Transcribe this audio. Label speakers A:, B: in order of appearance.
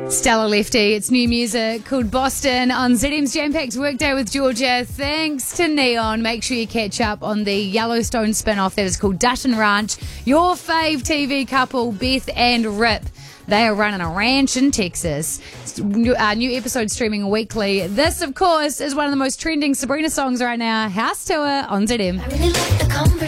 A: Stella Lefty, it's new music called Boston on ZM's Jam-Packed Workday with Georgia. Thanks to Neon. Make sure you catch up on the Yellowstone spin-off that is called Dutton Ranch. Your fave TV couple, Beth and Rip. They are running a ranch in Texas. New episodes streaming weekly. This, of course, is one of the most trending Sabrina songs right now. House Tour on ZM.
B: I really like the conversation.